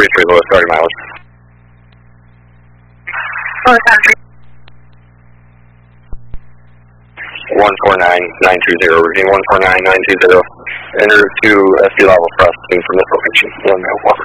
33 lowest starting mileage. 149920, repeating 149920. Enter to SD level processing from this location. 1 mile 1.